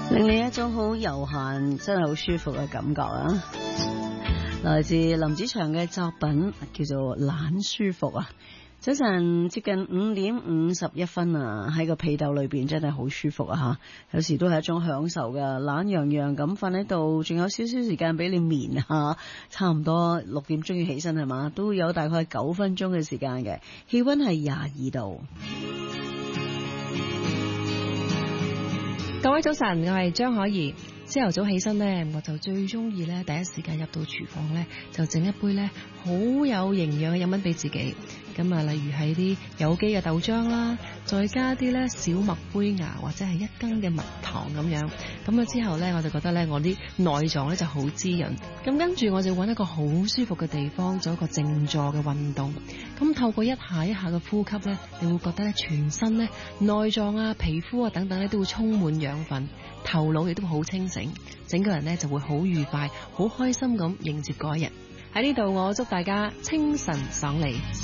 令你一種好悠閒，真係好舒服嘅感覺啊！來自林子祥嘅作品叫做《懶舒服》啊！早晨接近5:51啊，喺個被竇裏邊真係好舒服啊吓！有時都係一種享受噶，懶洋洋咁瞓喺度，仲有少少時間俾你眠下，差唔多6點鐘要起身係嘛，都有大概9分鐘嘅時間嘅，氣溫係22度。 各位早晨，我係張可怡。朝頭早起身呢，我就最中意呢，第一時間入到廚房呢，就整一杯呢好有營養嘅飲品俾自己。咁啊，例如係啲有機嘅豆漿啦，再加啲呢小麥杯芽或者係1羹嘅蜜糖咁樣。咁啊之後呢，我就覺得呢，我啲內臟呢就好滋潤。咁跟住我就揾一個好舒服嘅地方做一個靜坐嘅運動。咁透過一下一下嘅呼吸呢，你會覺得呢全身呢內臟啊、皮膚啊等等呢都會充滿養分，頭腦亦都好清醒，整個人呢就會好愉快、好開心咁迎接嗰一日。喺呢度我祝大家清晨爽利。